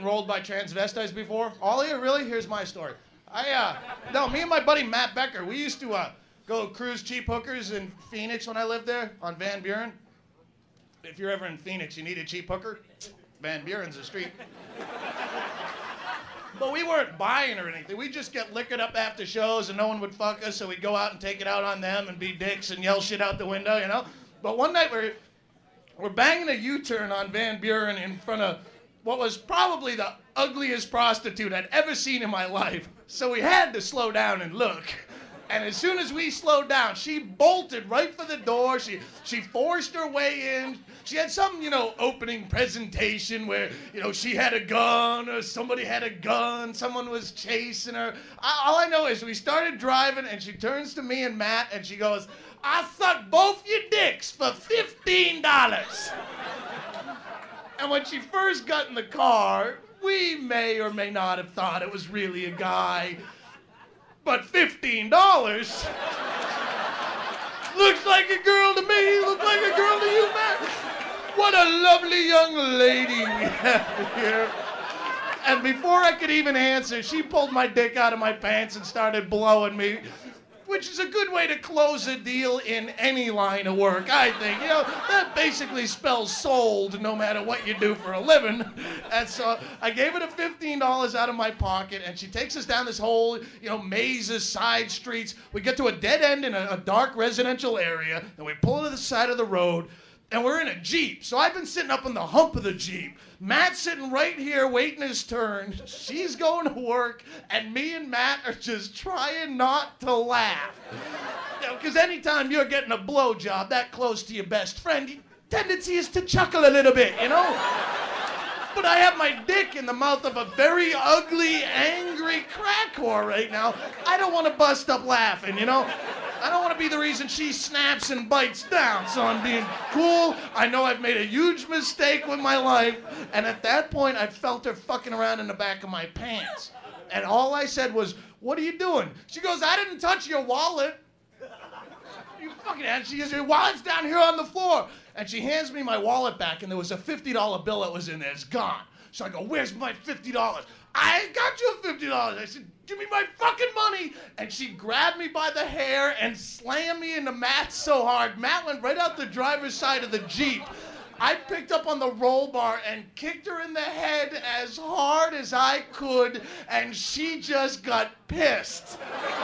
been rolled by transvestites before? All of you, really? Here's my story. No, me and my buddy Matt Becker, we used to go cruise cheap hookers in Phoenix when I lived there on Van Buren. If you're ever in Phoenix, you need a cheap hooker, Van Buren's the street. But we weren't buying or anything. We'd just get liquored up after shows and no one would fuck us, so we'd go out and take it out on them and be dicks and yell shit out the window, you know? But one night we're banging a U-turn on Van Buren in front of what was probably the ugliest prostitute I'd ever seen in my life. So we had to slow down and look. And as soon as we slowed down, she bolted right for the door. She forced her way in. She had some, opening presentation where, she had a gun or somebody had a gun. Someone was chasing her. All I know is we started driving and she turns to me and Matt and she goes, "I sucked both your dicks for $15. And when she first got in the car, we may or may not have thought it was really a guy. But $15 looks like a girl to me, looks like a girl to you, man. What a lovely young lady we have here. And before I could even answer, she pulled my dick out of my pants and started blowing me, which is a good way to close a deal in any line of work, I think. That basically spells sold no matter what you do for a living. And so I gave her the $15 out of my pocket, and she takes us down this whole, maze of side streets. We get to a dead end in a dark residential area, and we pull to the side of the road, and we're in a Jeep. So I've been sitting up on the hump of the Jeep. Matt's sitting right here waiting his turn. She's going to work, and me and Matt are just trying not to laugh. Because anytime you're getting a blowjob that close to your best friend, your tendency is to chuckle a little bit, But I have my dick in the mouth of a very ugly, angry crack whore right now. I don't want to bust up laughing, I don't want to be the reason she snaps and bites down, so I'm being cool. I know I've made a huge mistake with my life, and at that point, I felt her fucking around in the back of my pants. And all I said was, "What are you doing?" She goes, "I didn't touch your wallet." You fucking ass. She goes, "Your wallet's down here on the floor." And she hands me my wallet back, and there was a $50 bill that was in there. It's gone. So I go, "Where's my $50? "I got you $50. I said, "Give me my fucking money." And she grabbed me by the hair and slammed me into Matt so hard. Matt went right out the driver's side of the Jeep. I picked up on the roll bar and kicked her in the head as hard as I could, and she just got pissed.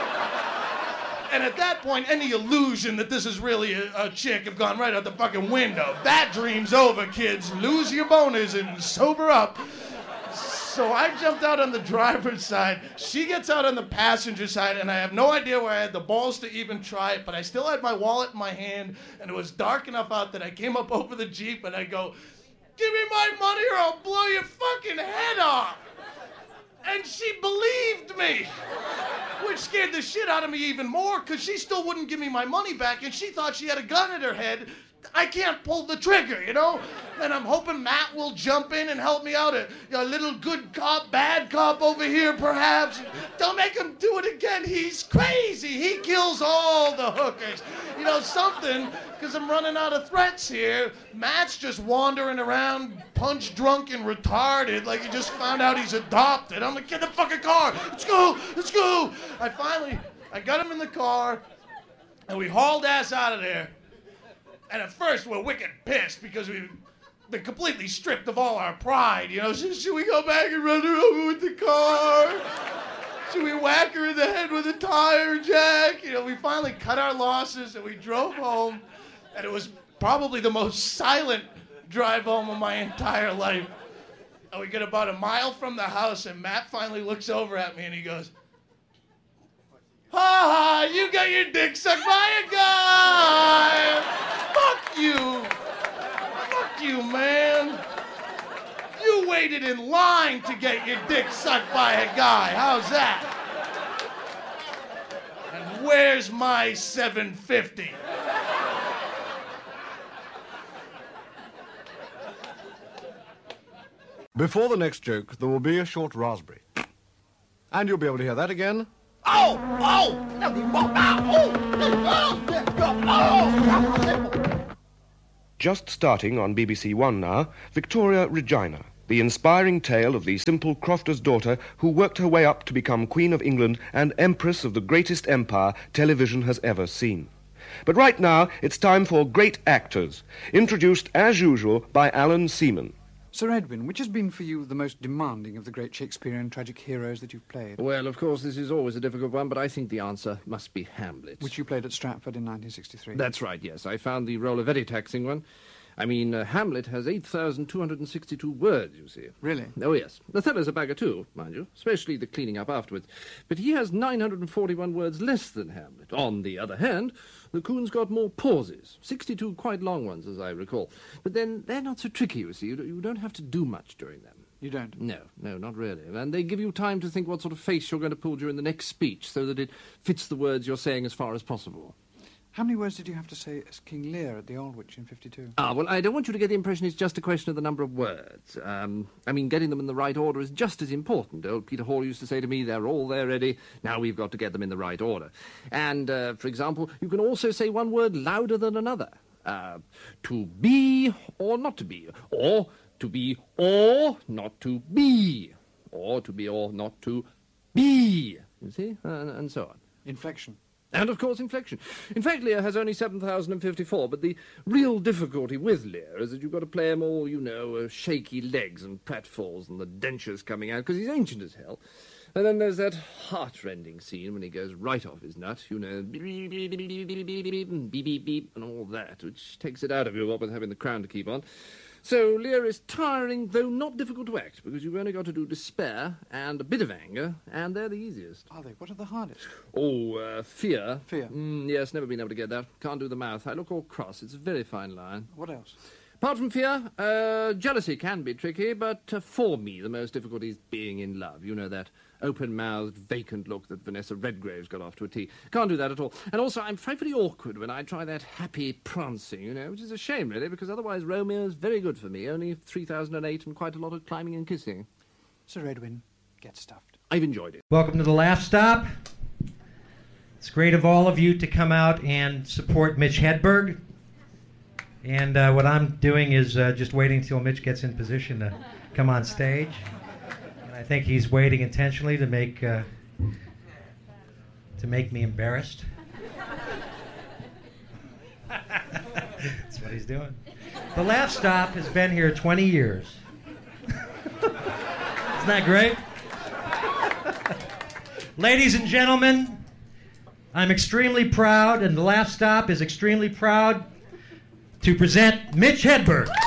And at that point, any illusion that this is really a chick have gone right out the fucking window. That dream's over, kids. Lose your boners and sober up. So I jumped out on the driver's side. She gets out on the passenger side, and I have no idea where I had the balls to even try it, but I still had my wallet in my hand, and it was dark enough out that I came up over the Jeep, and I go, "Give me my money or I'll blow your fucking head off." And she believed me, which scared the shit out of me even more, because she still wouldn't give me my money back, and she thought she had a gun in her head. I can't pull the trigger, And I'm hoping Matt will jump in and help me out. A little good cop, bad cop over here, perhaps. Don't make him do it again. He's crazy. He kills all the hookers. Something, because I'm running out of threats here. Matt's just wandering around, punch drunk and retarded, like he just found out he's adopted. I'm like, "Get in the fucking car. Let's go. Let's go." I got him in the car, and we hauled ass out of there. And at first, we're wicked pissed because we've been completely stripped of all our pride, Should we go back and run her over with the car? Should we whack her in the head with a tire jack? We finally cut our losses and we drove home. And it was probably the most silent drive home of my entire life. And we get about a mile from the house and Matt finally looks over at me and he goes, "Ha ha, you got your dick sucked by a guy. Fuck you. Fuck you, man. You waited in line to get your dick sucked by a guy. How's that? And where's my $7.50? Before the next joke, there will be a short raspberry. And you'll be able to hear that again. Oh! Just starting on BBC One now, Victoria Regina. The inspiring tale of the simple crofter's daughter who worked her way up to become Queen of England and Empress of the greatest empire television has ever seen. But right now, it's time for Great Actors, introduced as usual by Alan Seaman. Sir Edwin, which has been for you the most demanding of the great Shakespearean tragic heroes that you've played? Well, of course, this is always a difficult one, but I think the answer must be Hamlet. Which you played at Stratford in 1963. That's right, yes. I found the role a very taxing one. I mean, Hamlet has 8,262 words, you see. Really? Oh, yes. Othello's a bagger, too, mind you, especially the cleaning up afterwards. But he has 941 words less than Hamlet. On the other hand, the Coon's got more pauses, 62 quite long ones, as I recall. But then they're not so tricky, you see. You don't have to do much during them. You don't? No, not really. And they give you time to think what sort of face you're going to pull during the next speech so that it fits the words you're saying as far as possible. How many words did you have to say as King Lear at the Aldwych in 52? Well, I don't want you to get the impression it's just a question of the number of words. I mean, getting them in the right order is just as important. Old Peter Hall used to say to me, they're all there ready, now we've got to get them in the right order. And, for example, you can also say one word louder than another. To be or not to be, or to be or not to be, or to be or not to be, you see, and so on. Inflection. And, of course, inflection. In fact, Lear has only 7,054, but the real difficulty with Lear is that you've got to play him all, you know, shaky legs and pratfalls and the dentures coming out, because he's ancient as hell. And then there's that heart-rending scene when he goes right off his nut, you know, beep, beep, beep, beep, beep, beep, beep, beep, beep, beep, and all that, which takes it out of you, what with having the crown to keep on. So Lear is tiring, though not difficult to act, because you've only got to do despair and a bit of anger, and they're the easiest. Are they? What are the hardest? Oh, fear. Fear? Yes, never been able to get that. Can't do the mouth. I look all cross. It's a very fine line. What else? Apart from fear, jealousy can be tricky, but for me, the most difficult is being in love. You know, that open-mouthed, vacant look that Vanessa Redgrave's got off to a T. Can't do that at all. And also, I'm frightfully awkward when I try that happy prancing, you know, which is a shame, really, because otherwise Romeo's very good for me. Only 3008 and quite a lot of climbing and kissing. Sir Edwin, get stuffed. I've enjoyed it. Welcome to the Laugh Stop. It's great of all of you to come out and support Mitch Hedberg. And what I'm doing is just waiting until Mitch gets in position to come on stage. And I think he's waiting intentionally to make me embarrassed. That's what he's doing. The Laugh Stop has been here 20 years. Isn't that great? Ladies and gentlemen, I'm extremely proud, and the Laugh Stop is extremely proud to present Mitch Hedberg.